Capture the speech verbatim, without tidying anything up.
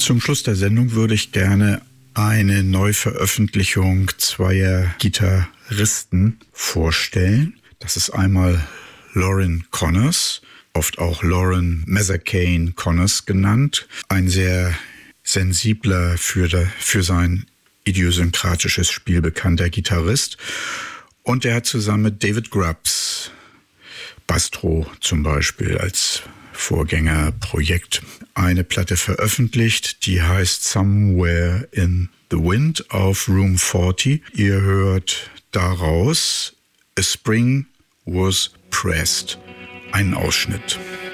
Zum Schluss der Sendung würde ich gerne eine Neuveröffentlichung zweier Gitarristen vorstellen. Das ist einmal Loren Connors, oft auch Loren Mazzacane Connors genannt. Ein sehr sensibler, für, der, für sein idiosynkratisches Spiel bekannter Gitarrist. Und er hat zusammen mit David Grubbs, Bastro zum Beispiel als Vorgängerprojekt, eine Platte veröffentlicht, die heißt Somewhere in the Wind auf Room vierzig. Ihr hört daraus A Spring Was Pressed, einen Ausschnitt.